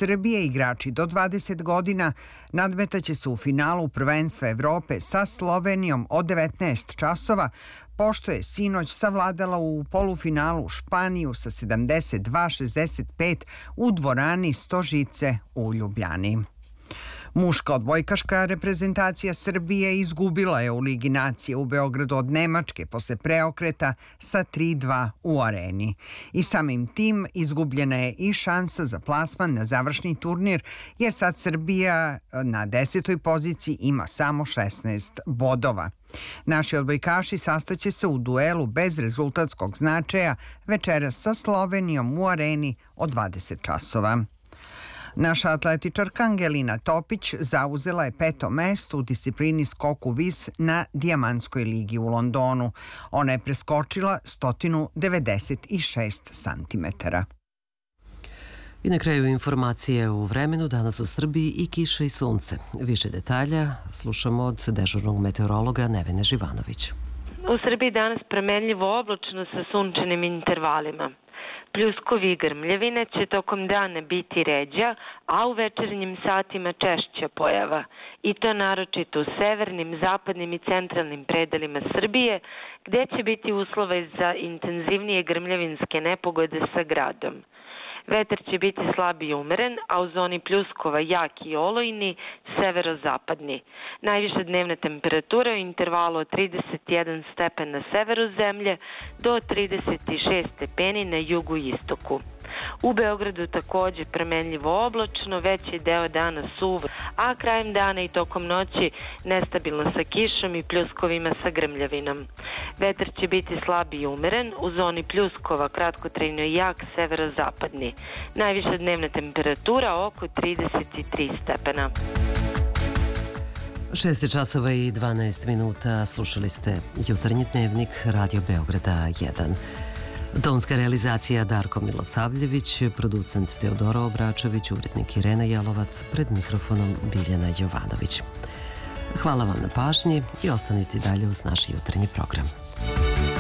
Srbije, igrači do 20 godina, nadmetaće se u finalu prvenstva Evrope sa Slovenijom od 19 časova, pošto je sinoć savladala u polufinalu Španiju sa 72-65 u dvorani Stožice u Ljubljani. Muška odbojkaška reprezentacija Srbije izgubila je u Ligi nacije u Beogradu od Nemačke posle preokreta sa 3:2 u Areni. I samim tim izgubljena je i šansa za plasman na završni turnir, jer sad Srbija na 10. poziciji ima samo 16 bodova. Naši odbojkaši sastaće se u duelu bez rezultatskog značaja večeras sa Slovenijom u Areni od 20 časova. Naša atletičarka Angelina Topić zauzela je 5. mesto u disciplini skoku vis na Dijamantskoj ligi u Londonu. Ona je preskočila 196 centimetara. I na kraju informacije u vremenu, danas u Srbiji i kiša i sunce. Više detalja slušamo od dežurnog meteorologa Nevene Živanović. U Srbiji danas promenljivo oblačno sa sunčanim intervalima. Pljuskovi i grmljavine će tokom dana biti ređa, a u večernjim satima češća pojava. I to naročito u severnim, zapadnim i centralnim predelima Srbije, gde će biti uslova za intenzivnije grmljavinske nepogode sa gradom. Vetar će biti slab i umeren, a u zoni pljuskova jak i olujni, severozapadni. Najviša dnevna temperatura u intervalu od 31 stepen na severu zemlje do 36 stepeni na jugu i istoku. U Beogradu takođe promenljivo oblačno, veći deo dana suv, a krajem dana i tokom noći nestabilno sa kišom i pljuskovima sa grmljavinom. Vetar će biti slab i umeren, u zoni pljuskova kratkotrajno jak severozapadni. Najviša dnevna temperatura oko 33 stepena. 6 časova i 12 minuta. Slušali ste jutarnji dnevnik Radio Beograda 1. Tonska realizacija Darko Milosavljević, producent Teodora Obračević, urednik Irena Jalovac, pred mikrofonom Biljana Jovanović. Hvala vam na pažnji i ostanite dalje uz naš jutarnji program.